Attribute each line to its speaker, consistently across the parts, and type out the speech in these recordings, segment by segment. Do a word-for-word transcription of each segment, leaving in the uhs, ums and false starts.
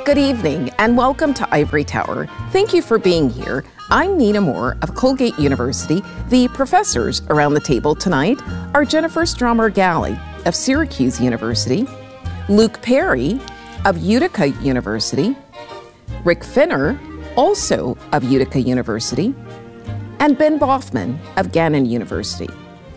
Speaker 1: Good evening and welcome to Ivory Tower. Thank you for being here. I'm Nina Moore of Colgate University. The professors around the table tonight are Jennifer Stromer-Galley of Syracuse University, Luke Perry of Utica University, Rick Finner, also of Utica University, and Ben Baughman of Gannon University.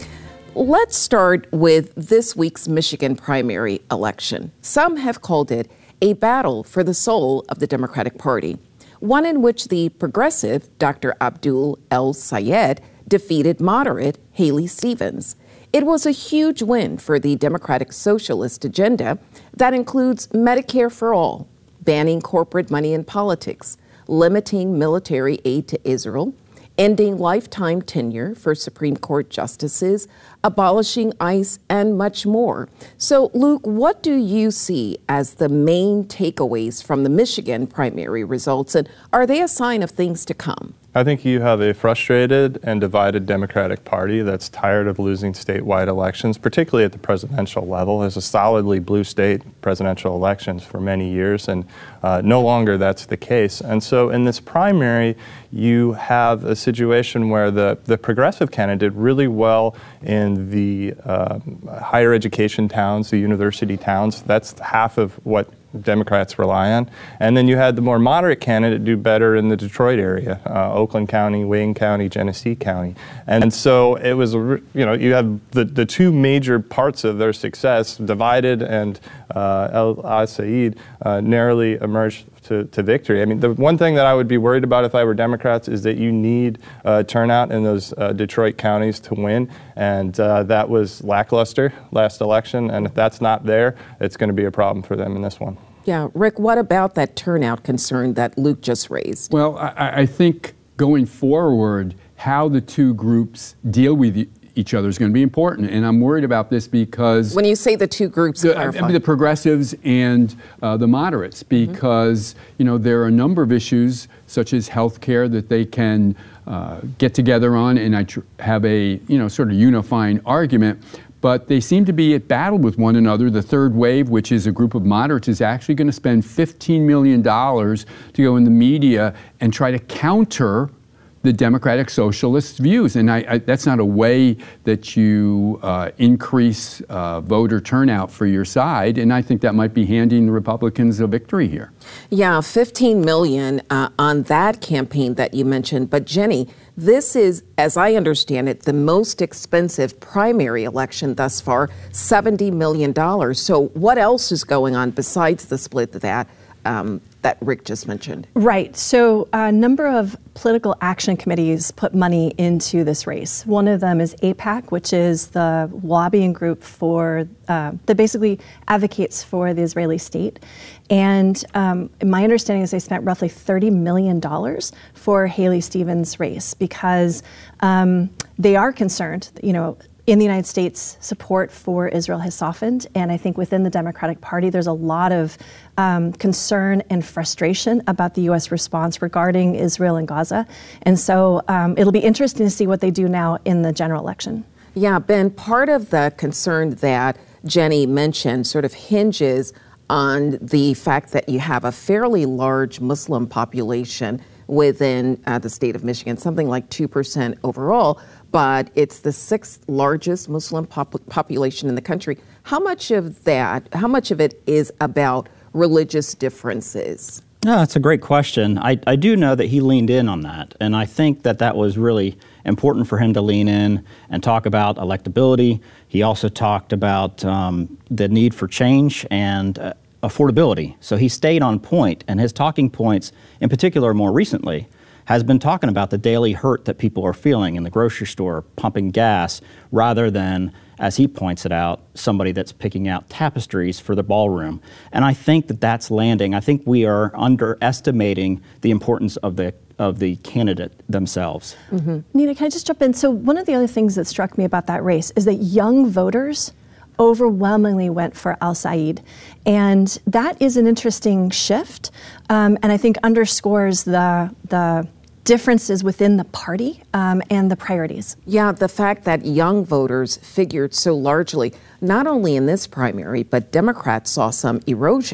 Speaker 1: Let's start with this week's Michigan primary election. Some have called it a battle for the soul of the Democratic Party, one in which the progressive Doctor Abdul El-Sayed defeated moderate Haley Stevens. It was a huge win for the Democratic Socialist agenda that includes Medicare for all, banning corporate money in politics, limiting military aid to Israel, ending lifetime tenure for Supreme Court justices, abolishing ICE, and much more. So, Luke, what do you see as the main takeaways from the Michigan primary results, and are they a sign of things to come?
Speaker 2: I think you have a frustrated and divided Democratic Party that's tired of losing statewide elections, particularly at the presidential level. There's a solidly blue state presidential elections for many years, and uh, no longer that's the case. And so in this primary, you have a situation where the, the progressive candidate did really well in the uh, higher education towns, the university towns. That's half of what Democrats rely on. And then you had the more moderate candidate do better in the Detroit area, uh, Oakland County, Wayne County, Genesee County. And so it was, a, you know, you have the, the two major parts of their success divided, and uh, El-Sayed uh, narrowly emerged to, to victory. I mean, the one thing that I would be worried about if I were Democrats is that you need uh, turnout in those uh, Detroit counties to win, and uh, that was lackluster last election, and if that's not there, it's going to be a problem for them in this one.
Speaker 1: Yeah, Rick, what about that turnout concern that Luke just raised?
Speaker 3: Well, I, I think going forward, how the two groups deal with each other is going to be important, and I'm worried about this because
Speaker 1: when you say the two groups,
Speaker 3: the, I mean, the progressives and uh, the moderates, because mm-hmm. you know there are a number of issues such as health care that they can uh, get together on, and I tr- have a you know sort of unifying argument. But they seem to be at battle with one another. The third wave, which is a group of moderates, is actually going to spend fifteen million dollars to go in the media and try to counter the Democratic Socialist views. And I, I, that's not a way that you uh, increase uh, voter turnout for your side. And I think that might be handing the Republicans a victory here.
Speaker 1: Yeah, fifteen million dollars uh, on that campaign that you mentioned. But Jenny, this is, as I understand it, the most expensive primary election thus far, seventy million dollars. So what else is going on besides the split that um, that Rick just mentioned?
Speaker 4: Right. So a number of political action committees put money into this race. One of them is AIPAC, which is the lobbying group for uh, that basically advocates for the Israeli state. And um, my understanding is they spent roughly thirty million dollars for Haley Stevens' race because um, they are concerned, you know, in the United States, support for Israel has softened, and I think within the Democratic Party, there's a lot of um, concern and frustration about the U S response regarding Israel and Gaza. And so um, it'll be interesting to see what they do now in the general election.
Speaker 1: Yeah, Ben, part of the concern that Jenny mentioned sort of hinges on the fact that you have a fairly large Muslim population within uh, the state of Michigan, something like two percent overall, but it's the sixth largest Muslim pop- population in the country. How much of that, how much of it is about religious differences?
Speaker 5: No, that's a great question. I, I do know that he leaned in on that, and I think that that was really important for him to lean in and talk about electability. He also talked about um, the need for change and uh, affordability. So he stayed on point, and his talking points, in particular more recently, has been talking about the daily hurt that people are feeling in the grocery store, pumping gas, rather than, as he points it out, somebody that's picking out tapestries for the ballroom. And I think that that's landing. I think we are underestimating the importance of the of the candidate themselves.
Speaker 4: Mm-hmm. Nina, can I just jump in? So one of the other things that struck me about that race is that young voters overwhelmingly went for El-Sayed. And that is an interesting shift, um, and I think underscores the the differences within the party um, and the priorities.
Speaker 1: Yeah, the fact that young voters figured so largely, not only in this primary, but Democrats saw some erosion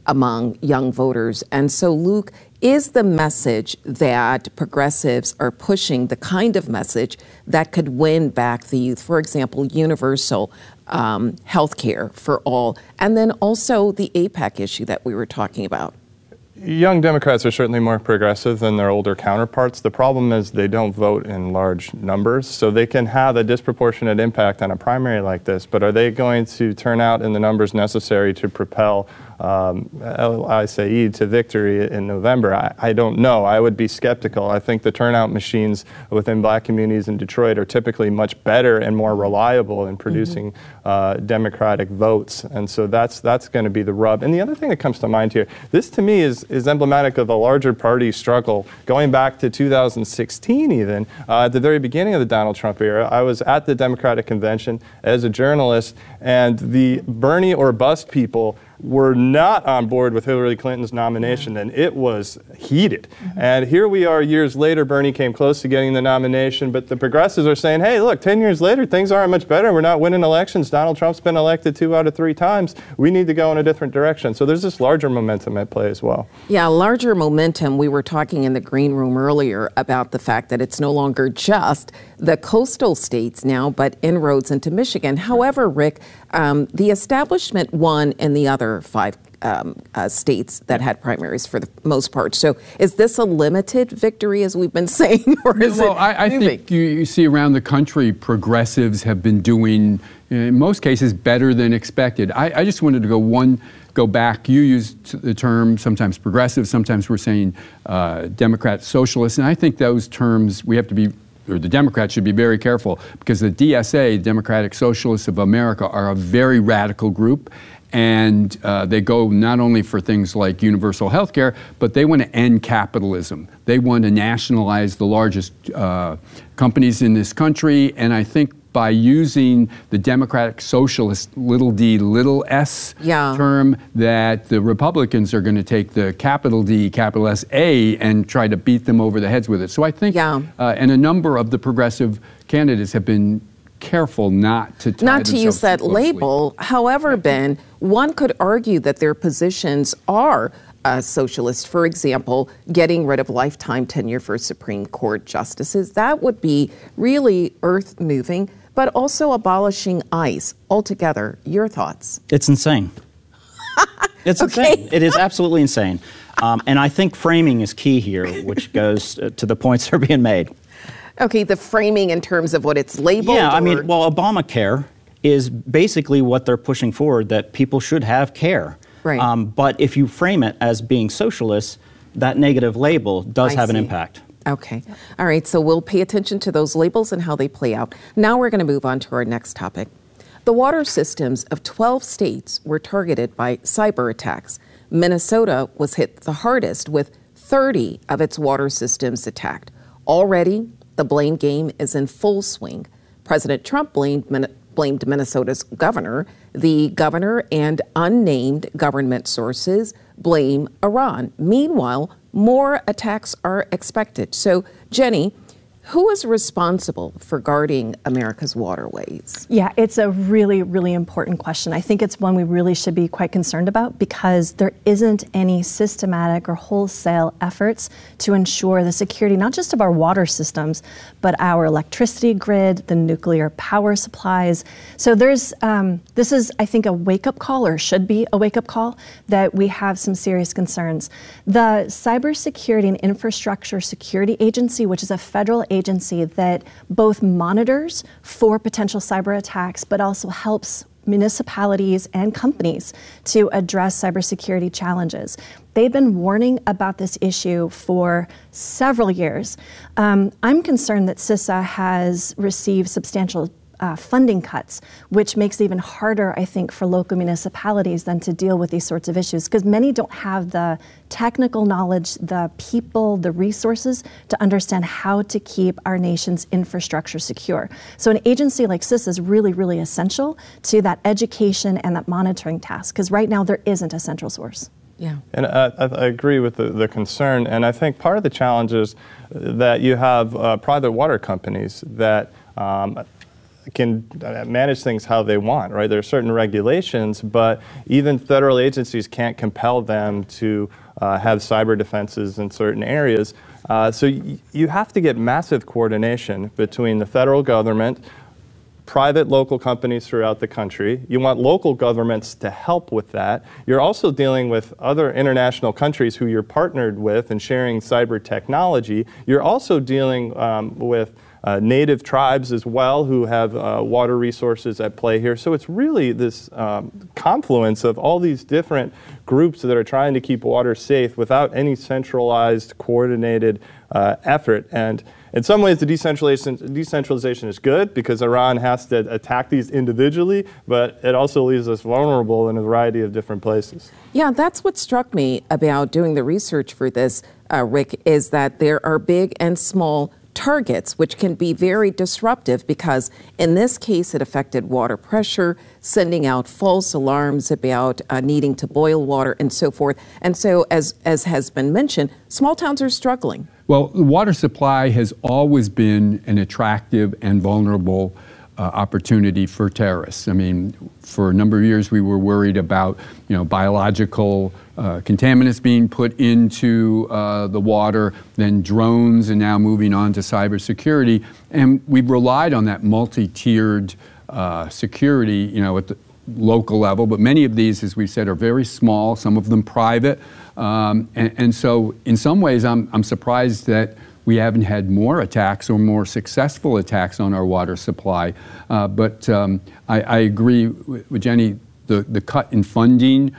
Speaker 1: among young voters. And so, Luke, is the message that progressives are pushing the kind of message that could win back the youth? For example, universal um, health care for all, and then also the AIPAC issue that we were talking about.
Speaker 2: Young Democrats are certainly more progressive than their older counterparts. The problem is they don't vote in large numbers, so they can have a disproportionate impact on a primary like this, but are they going to turn out in the numbers necessary to propel um, El Said to victory in November? I, I don't know. I would be skeptical. I think the turnout machines within black communities in Detroit are typically much better and more reliable in producing mm-hmm. uh, Democratic votes, and so that's that's going to be the rub. And the other thing that comes to mind here, this to me is is emblematic of a larger party struggle going back to two thousand sixteen even. Uh, at the very beginning of the Donald Trump era, I was at the Democratic Convention as a journalist, and the Bernie or bust people were not on board with Hillary Clinton's nomination, and it was heated. Mm-hmm. And here we are years later, Bernie came close to getting the nomination, but the progressives are saying, hey, look, ten years later, things aren't much better. We're not winning elections. Donald Trump's been elected two out of three times. We need to go in a different direction. So there's this larger momentum at play as well.
Speaker 1: Yeah, larger momentum. We were talking in the green room earlier about the fact that it's no longer just the coastal states now, but inroads into Michigan. However, Rick, um, the establishment won in the other five um, uh, states that had primaries for the most part. So is this a limited victory, as we've been saying, or is
Speaker 3: well,
Speaker 1: it
Speaker 3: I, I think you, you see around the country, progressives have been doing, in most cases, better than expected. I, I just wanted to go one go back. You used the term sometimes progressive, sometimes we're saying uh, Democrat, socialist, and I think those terms we have to be, or the Democrats should be very careful, because the D S A, Democratic Socialists of America, are a very radical group, and uh, they go not only for things like universal health care, but they want to end capitalism. They want to nationalize the largest uh, companies in this country, and I think by using the Democratic Socialist little d little s
Speaker 1: yeah.
Speaker 3: term, that the Republicans are going to take the capital D, capital S A and try to beat them over the heads with it. So I think,
Speaker 1: yeah.
Speaker 3: uh, and a number of the progressive candidates have been careful not to tie
Speaker 1: not to use that
Speaker 3: too closely.
Speaker 1: label. However, Ben, one could argue that their positions are uh, socialist. For example, getting rid of lifetime tenure for Supreme Court justices. That would be really earth-moving, but also abolishing ICE altogether. Your thoughts?
Speaker 5: It's insane. It's
Speaker 1: okay.
Speaker 5: insane. It is absolutely insane. Um, and I think framing is key here, which goes uh, to the points that are being made.
Speaker 1: Okay, the framing in terms of what it's labeled?
Speaker 5: Yeah, I
Speaker 1: or?
Speaker 5: mean, well, Obamacare is basically what they're pushing forward, that people should have care.
Speaker 1: Right.
Speaker 5: Um, but if you frame it as being socialist, that negative label does
Speaker 1: I
Speaker 5: have
Speaker 1: see.
Speaker 5: an impact.
Speaker 1: Okay. All right, so we'll pay attention to those labels and how they play out. Now we're going to move on to our next topic. The water systems of twelve states were targeted by cyber attacks. Minnesota was hit the hardest, with thirty of its water systems attacked. Already, the blame game is in full swing. President Trump blamed, blamed Minnesota's governor. The governor and unnamed government sources blame Iran. Meanwhile, more attacks are expected. So, Jenny, who is responsible for guarding America's waterways?
Speaker 4: Yeah, it's a really, really important question. I think it's one we really should be quite concerned about, because there isn't any systematic or wholesale efforts to ensure the security, not just of our water systems, but our electricity grid, the nuclear power supplies. So there's, um, this is, I think, a wake-up call, or should be a wake-up call, that we have some serious concerns. The Cybersecurity and Infrastructure Security Agency, which is a federal agency that both monitors for potential cyber attacks, but also helps municipalities and companies to address cybersecurity challenges. They've been warning about this issue for several years. Um, I'm concerned that CISA has received substantial Uh, funding cuts, which makes it even harder, I think, for local municipalities than to deal with these sorts of issues, because many don't have the technical knowledge, the people, the resources to understand how to keep our nation's infrastructure secure. So an agency like CISA is really, really essential to that education and that monitoring task, because right now there isn't a central source.
Speaker 1: Yeah.
Speaker 2: And I, I agree with the, the concern, and I think part of the challenge is that you have uh, private water companies that um, can manage things how they want, right? There are certain regulations, but even federal agencies can't compel them to uh, have cyber defenses in certain areas. Uh, so y you have to get massive coordination between the federal government, private local companies throughout the country. You want local governments to help with that. You're also dealing with other international countries who you're partnered with and sharing cyber technology. You're also dealing um, with uh, native tribes as well who have uh, water resources at play here. So it's really this um, confluence of all these different groups that are trying to keep water safe without any centralized, coordinated uh, effort. And in some ways, the decentralization, decentralization is good because Iran has to attack these individually, but it also leaves us vulnerable in a variety of different places.
Speaker 1: Yeah, that's what struck me about doing the research for this, uh, Rick, is that there are big and small targets, which can be very disruptive because in this case, it affected water pressure, sending out false alarms about uh, needing to boil water and so forth. And so, as, as has been mentioned, small towns are struggling.
Speaker 3: Well, the water supply has always been an attractive and vulnerable uh, opportunity for terrorists. I mean, for a number of years we were worried about, you know, biological uh, contaminants being put into uh, the water, then drones, and now moving on to cybersecurity. And we've relied on that multi-tiered uh, security, you know, at the local level. But many of these, as we said, are very small, some of them private. Um, and, and so in some ways, I'm, I'm surprised that we haven't had more attacks or more successful attacks on our water supply. Uh, but um, I, I agree with Jenny, the, the cut in funding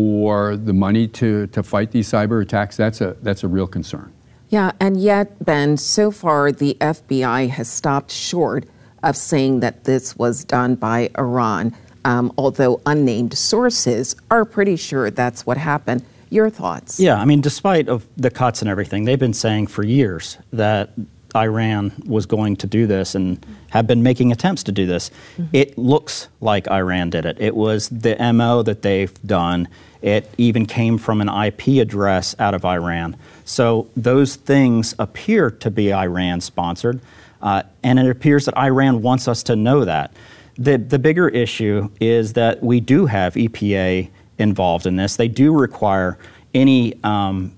Speaker 3: for the money to, to fight these cyber attacks, that's a, that's a real concern.
Speaker 1: Yeah, and yet, Ben, so far the F B I has stopped short of saying that this was done by Iran, um, although unnamed sources are pretty sure that's what happened. Your thoughts?
Speaker 5: Yeah, I mean, despite of the cuts and everything, they've been saying for years that Iran was going to do this and have been making attempts to do this. Mm-hmm. It looks like Iran did it. It was the M O that they've done. It even came from an I P address out of Iran. So those things appear to be Iran-sponsored, uh, and it appears that Iran wants us to know that. The, the bigger issue is that we do have E P A involved in this. They do require any um,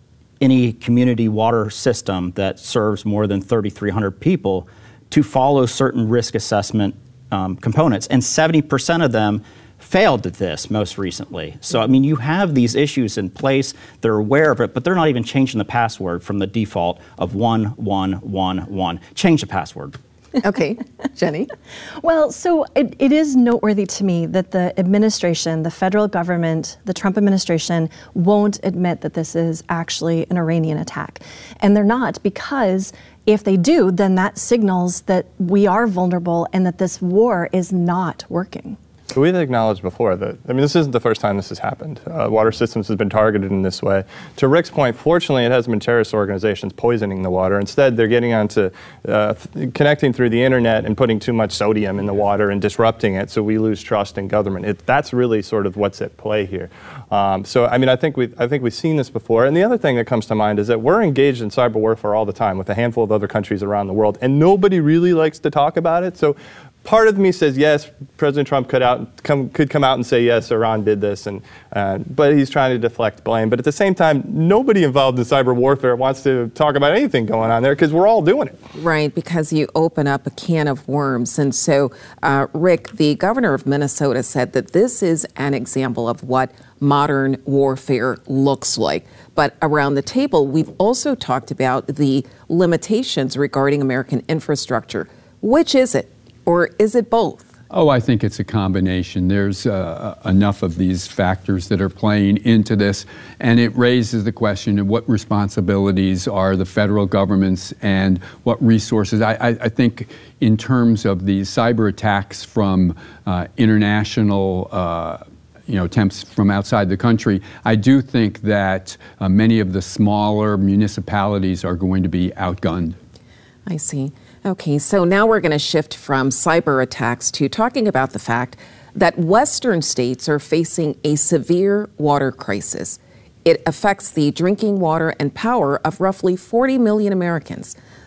Speaker 5: any community water system that serves more than thirty-three hundred people to follow certain risk assessment um, components, and seventy percent of them failed at this most recently. So, I mean, you have these issues in place, they're aware of it, but they're not even changing the password from the default of one one one one. Change the password.
Speaker 1: Okay, Jenny?
Speaker 4: Well, so it, it is noteworthy to me that the administration, the federal government, the Trump administration won't admit that this is actually an Iranian attack. And they're not, because if they do, then that signals that we are vulnerable and that this war is not working.
Speaker 2: We've acknowledged before that, I mean, this isn't the first time this has happened. Uh, water systems have been targeted in this way. To Rick's point, fortunately, it hasn't been terrorist organizations poisoning the water. Instead, they're getting onto uh, connecting through the internet and putting too much sodium in the water and disrupting it, so we lose trust in government. It, that's really sort of what's at play here. Um, so, I mean, I think, we, I think we've seen this before. And the other thing that comes to mind is that we're engaged in cyber warfare all the time with a handful of other countries around the world, and nobody really likes to talk about it. So part of me says, yes, President Trump could, out, come, could come out and say, yes, Iran did this, and, uh, but he's trying to deflect blame. But at the same time, nobody involved in cyber warfare wants to talk about anything going on there because we're all doing it.
Speaker 1: Right, because you open up a can of worms. And so, uh, Rick, the governor of Minnesota, said that this is an example of what modern warfare looks like. But around the table, we've also talked about the limitations regarding American infrastructure. Which is it? Or is it both?
Speaker 3: Oh, I think it's a combination. There's uh, enough of these factors that are playing into this, and it raises the question of what responsibilities are the federal government's and what resources. I, I, I think in terms of these cyber attacks from uh, international uh, you know, attempts from outside the country, I do think that uh, many of the smaller municipalities are going to be outgunned.
Speaker 1: I see. Okay, so now we're going to shift from cyber attacks to talking about the fact that Western states are facing a severe water crisis. It affects the drinking water and power of roughly forty million Americans.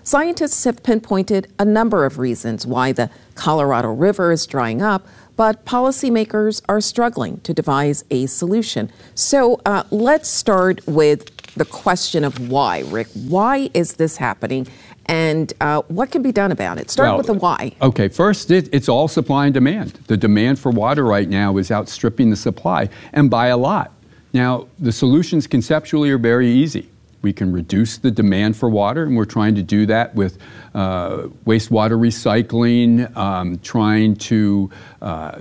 Speaker 1: Scientists have pinpointed a number of reasons why the Colorado River is drying up, but policymakers are struggling to devise a solution. So uh, let's start with the question of why, Rick. Why is this happening? And uh, what can be done about it? Start
Speaker 3: well,
Speaker 1: with the why.
Speaker 3: Okay, first, it, it's all supply and demand. The demand for water right now is outstripping the supply, and by a lot. Now, the solutions conceptually are very easy. We can reduce the demand for water, and we're trying to do that with uh, wastewater recycling, um, trying to uh,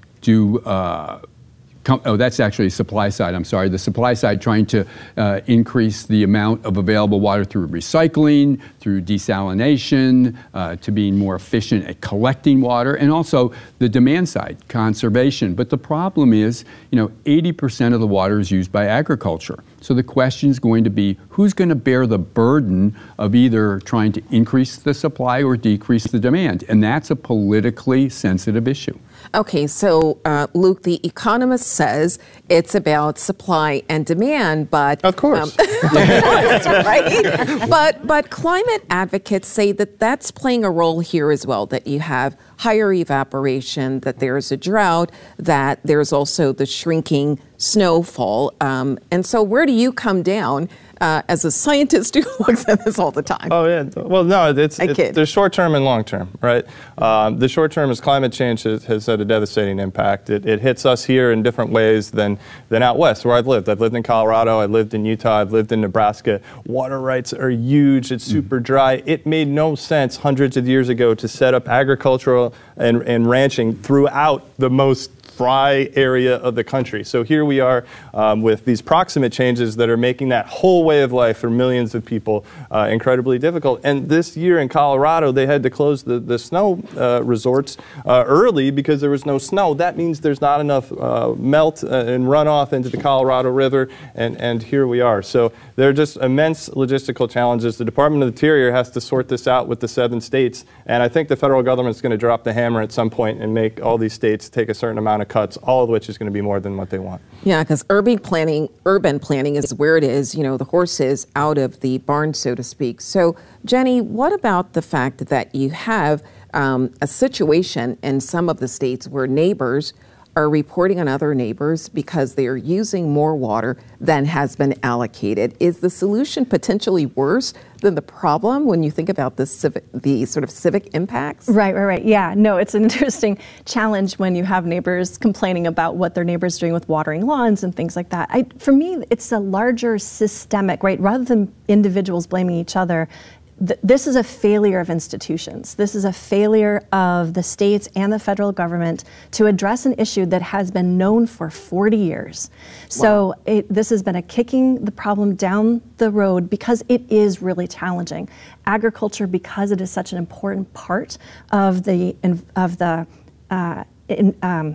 Speaker 3: do uh, Oh, that's actually supply side. I'm sorry. The supply side trying to uh, increase the amount of available water through recycling, through desalination, uh, to being more efficient at collecting water, and also the demand side, conservation. But the problem is, you know, eighty percent of the water is used by agriculture. So the question is going to be, who's going to bear the burden of either trying to increase the supply or decrease the demand? And that's a politically sensitive issue.
Speaker 1: Okay, so uh, Luke, the Economist says it's about supply and demand, but
Speaker 2: of course,
Speaker 1: um, of course, right? But but climate advocates say that that's playing a role here as well. That you have higher evaporation, that there's a drought, that there's also the shrinking snowfall, um, and so where do you come down? Uh, as a scientist who looks at this all the time.
Speaker 2: Oh, yeah. Well, no, it's,
Speaker 1: I
Speaker 2: it's
Speaker 1: kid.
Speaker 2: there's short term and long term, right? Um, the short term is climate change has, has had a devastating impact. It, it hits us here in different ways than, than out west where I've lived. I've lived in Colorado, I've lived in Utah, I've lived in Nebraska. Water rights are huge, it's super dry. It made no sense hundreds of years ago to set up agricultural and, and ranching throughout the most dry area of the country. So here we are um, with these proximate changes that are making that whole way of life for millions of people uh, incredibly difficult. And this year in Colorado, they had to close the, the snow uh, resorts uh, early because there was no snow. That means there's not enough uh, melt uh, and runoff into the Colorado River, and, and here we are. So there are just immense logistical challenges. The Department of the Interior has to sort this out with the seven states, and I think the federal government's going to drop the hammer at some point and make all these states take a certain amount of cuts, all of which is going to be more than what they want.
Speaker 1: Yeah, because urban planning, urban planning is where it is. You know, the horse is out of the barn, so to speak. So, Jenny, what about the fact that you have um, a situation in some of the states where neighbors are reporting on other neighbors because they are using more water than has been allocated? Is the solution potentially worse than the problem when you think about the civic, the sort of civic impacts?
Speaker 4: Right, right, right. Yeah, no, it's an interesting challenge when you have neighbors complaining about what their neighbors doing with watering lawns and things like that. I, for me, it's a larger systemic, right? Rather than individuals blaming each other, this is a failure of institutions. This is a failure of the states and the federal government to address an issue that has been known for forty years. So wow. it, this has been a kicking the problem down the road because it is really challenging. Agriculture, because it is such an important part of the of the uh, in, um,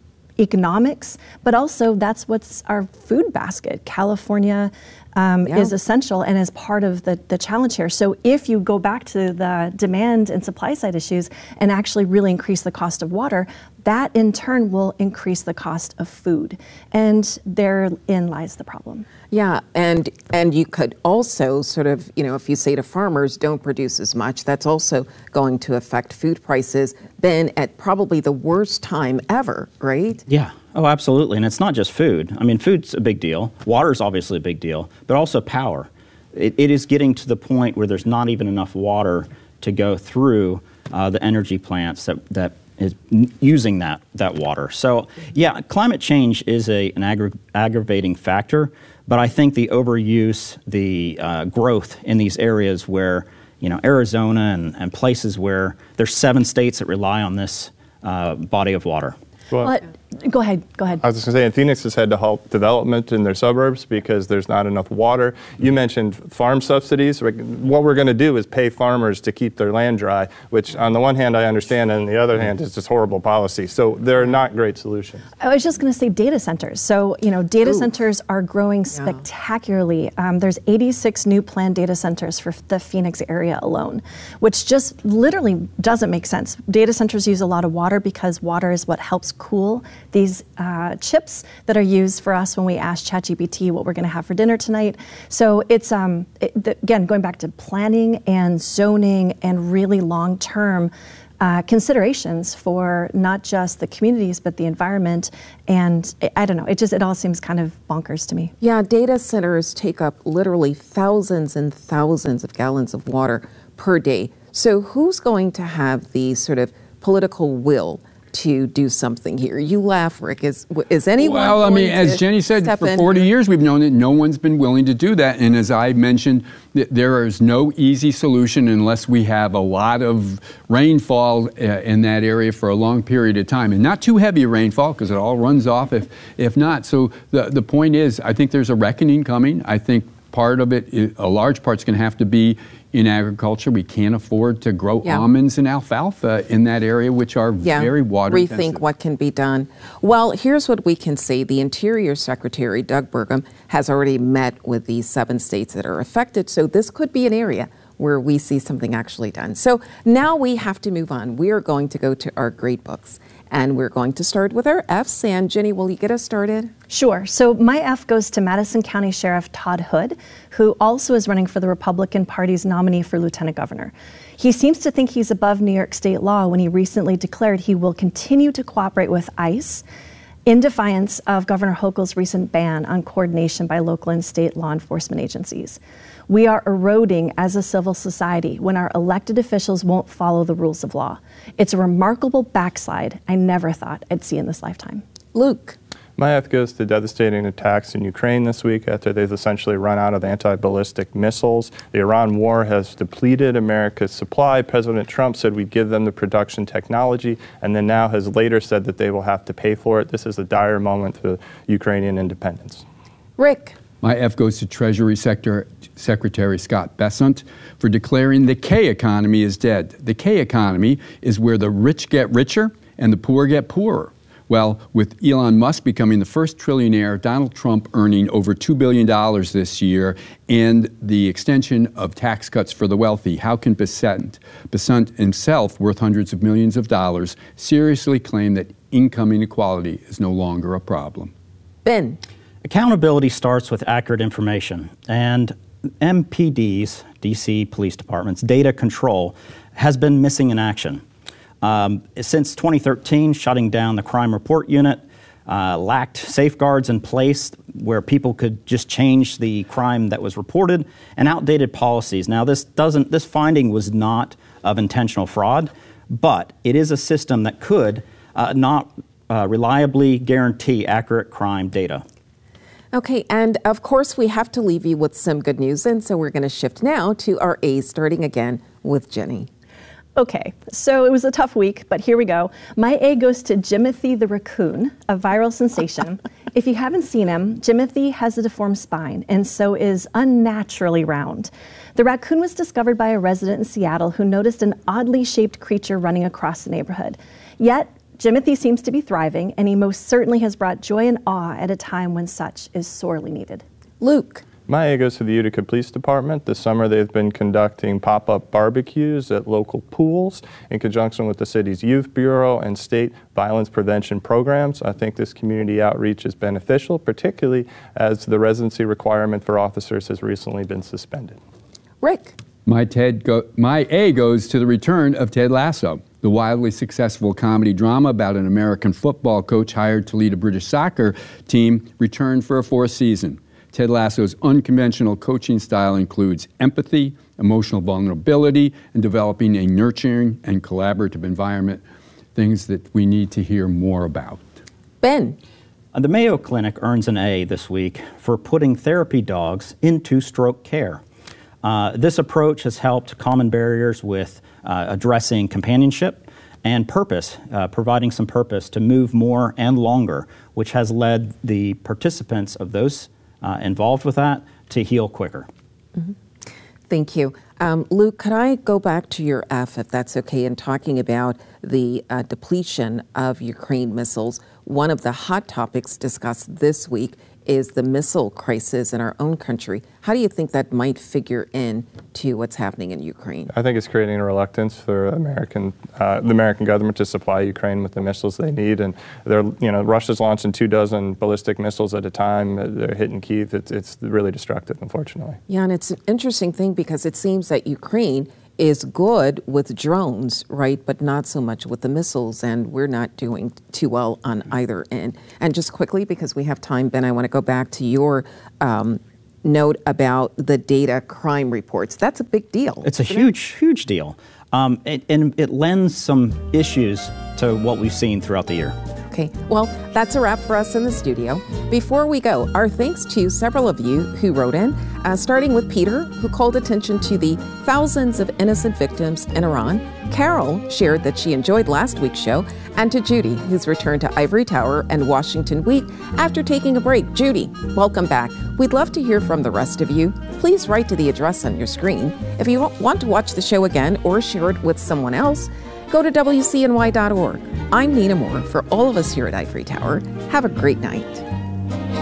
Speaker 4: economics, but also that's what's our food basket. California Um, yeah. is essential and is part of the, the challenge here. So if you go back to the demand and supply side issues and actually really increase the cost of water, that in turn will increase the cost of food. And therein lies the problem.
Speaker 1: Yeah, and and you could also sort of, you know, if you say to farmers, don't produce as much, that's also going to affect food prices then at probably the worst time ever, right?
Speaker 5: Yeah. Oh, absolutely. And it's not just food. I mean, food's a big deal. Water's obviously a big deal, but also power. It, it is getting to the point where there's not even enough water to go through uh, the energy plants that, that is using that, that water. So, yeah, climate change is a, an aggra- aggravating factor, but I think the overuse, the uh, growth in these areas where, you know, Arizona and, and places where there's seven states that rely on this uh, body of water.
Speaker 2: Well,
Speaker 4: well, go ahead, go ahead.
Speaker 2: I was just going to say, and Phoenix has had to halt development in their suburbs because there's not enough water. You mentioned farm subsidies. What we're going to do is pay farmers to keep their land dry, which on the one hand I understand, and on the other hand is just horrible policy. So they're not great solutions.
Speaker 4: I was just going to say data centers. So, you know, data
Speaker 1: Ooh.
Speaker 4: centers are growing spectacularly. Um, there's eighty-six new planned data centers for the Phoenix area alone, which just literally doesn't make sense. Data centers use a lot of water because water is what helps cool these uh, chips that are used for us when we ask ChatGPT what we're going to have for dinner tonight. So it's, um, it, the, again, going back to planning and zoning and really long-term Uh, considerations for not just the communities but the environment, and it, I don't know, it just it all seems kind of bonkers to me.
Speaker 1: Yeah, data centers take up literally thousands and thousands of gallons of water per day. So who's going to have the sort of political will to do something here? You laugh, Rick. Is is anyone?
Speaker 3: Well, I mean, as Jenny said, for forty
Speaker 1: in?
Speaker 3: years we've known that no one's been willing to do that. And as I mentioned, th there is no easy solution unless we have a lot of rainfall uh, in that area for a long period of time, and not too heavy rainfall because it all runs off if if not. So the the point is, I think there's a reckoning coming. I think part of it, is, a large part's going to have to be in agriculture. We can't afford to grow yeah. almonds and alfalfa in that area, which are yeah. very water
Speaker 1: Rethink
Speaker 3: intensive.
Speaker 1: what can be done. Well, here's what we can say. The Interior Secretary, Doug Burgum, has already met with the seven states that are affected. So this could be an area where we see something actually done. So now we have to move on. We are going to go to our great books. And we're going to start with our F's. And Jenny, will you get us started?
Speaker 4: Sure. So my F goes to Madison County Sheriff Todd Hood, who also is running for the Republican Party's nominee for Lieutenant Governor. He seems to think he's above New York state law when he recently declared he will continue to cooperate with ICE in defiance of Governor Hochul's recent ban on coordination by local and state law enforcement agencies. We are eroding as a civil society when our elected officials won't follow the rules of law. It's a remarkable backslide I never thought I'd see in this lifetime.
Speaker 1: Luke.
Speaker 2: My F goes to devastating attacks in Ukraine this week after they've essentially run out of anti-ballistic missiles. The Iran war has depleted America's supply. President Trump said we'd give them the production technology, and then now has later said that they will have to pay for it. This is a dire moment for Ukrainian independence.
Speaker 1: Rick.
Speaker 3: My F goes to Treasury Sector, Secretary Scott Bessent for declaring the K economy is dead. The K economy is where the rich get richer and the poor get poorer. Well, with Elon Musk becoming the first trillionaire, Donald Trump earning over two billion dollars this year, and the extension of tax cuts for the wealthy, how can Bessent, Bessent himself, worth hundreds of millions of dollars, seriously claim that income inequality is no longer a problem?
Speaker 1: Ben.
Speaker 5: Accountability starts with accurate information, and M P D's, D C Police Department's data control has been missing in action. Um, since twenty thirteen, shutting down the crime report unit, uh, lacked safeguards in place where people could just change the crime that was reported, and outdated policies. Now, this doesn't, this finding was not of intentional fraud, but it is a system that could uh, not uh, reliably guarantee accurate crime data.
Speaker 1: Okay, and of course we have to leave you with some good news, and so we're going to shift now to our A's, starting again with Jenny.
Speaker 4: Okay, so it was a tough week, but here we go. My A goes to Jimothy the raccoon, a viral sensation. If you haven't seen him, Jimothy has a deformed spine and so is unnaturally round. The raccoon was discovered by a resident in Seattle who noticed an oddly shaped creature running across the neighborhood. Yet, Jimothy seems to be thriving, and he most certainly has brought joy and awe at a time when such is sorely needed.
Speaker 1: Luke.
Speaker 2: My A goes to the Utica Police Department. This summer they've been conducting pop-up barbecues at local pools in conjunction with the city's Youth Bureau and state violence prevention programs. I think this community outreach is beneficial, particularly as the residency requirement for officers has recently been suspended.
Speaker 1: Rick.
Speaker 3: My, Ted go my A goes to the return of Ted Lasso, the wildly successful comedy drama about an American football coach hired to lead a British soccer team returned for a fourth season. Ted Lasso's unconventional coaching style includes empathy, emotional vulnerability, and developing a nurturing and collaborative environment, things that we need to hear more about.
Speaker 1: Ben.
Speaker 5: Uh, the Mayo Clinic earns an A this week for putting therapy dogs into stroke care. Uh, this approach has helped common barriers with uh, addressing companionship and purpose, uh, providing some purpose to move more and longer, which has led the participants of those uh, involved with that to heal quicker.
Speaker 1: Mm-hmm. Thank you. Um, Luke, could I go back to your F, if that's okay, in talking about the uh, depletion of Ukraine missiles? One of the hot topics discussed this week is the missile crisis in our own country. How do you think that might figure in to what's happening in Ukraine?
Speaker 2: I think it's creating a reluctance for American, uh, the American government to supply Ukraine with the missiles they need. And they're, you know, Russia's launching two dozen ballistic missiles at a time. They're hitting Kyiv. It's, it's really destructive, unfortunately.
Speaker 1: Yeah, and it's an interesting thing because it seems that Ukraine is good with drones, right, but not so much with the missiles, and we're not doing too well on either end. And just quickly, because we have time, Ben, I want to go back to your um, note about the data crime reports. That's a big deal.
Speaker 5: It's a huge, it? huge deal. Um, it, and it lends some issues to what we've seen throughout the year.
Speaker 1: Okay, well, that's a wrap for us in the studio. Before we go, our thanks to several of you who wrote in, uh, starting with Peter, who called attention to the thousands of innocent victims in Iran. Carol shared that she enjoyed last week's show, and to Judy, who's returned to Ivory Tower and Washington Week after taking a break. Judy, welcome back. We'd love to hear from the rest of you. Please write to the address on your screen. If you want to watch the show again or share it with someone else, go to W C N Y dot org. I'm Nina Moore. For all of us here at Ivory Tower, have a great night.